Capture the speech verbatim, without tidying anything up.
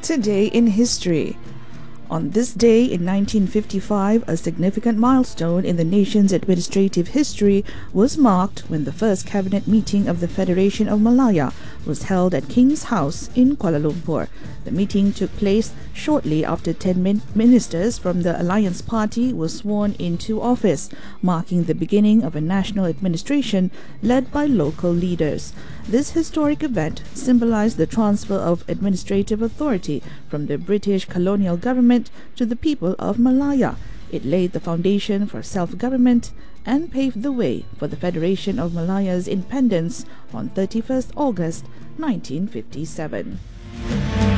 Today in history. On this day in nineteen fifty-five, a significant milestone in the nation's administrative history was marked when the first cabinet meeting of the Federation of Malaya was held at King's House in Kuala Lumpur. The meeting took place shortly after ten min- ministers from the Alliance Party were sworn into office, marking the beginning of a national administration led by local leaders. This historic event symbolized the transfer of administrative authority from the British colonial government to the people of Malaya. It laid the foundation for self-government and paved the way for the Federation of Malaya's independence on thirty-first August nineteen fifty-seven.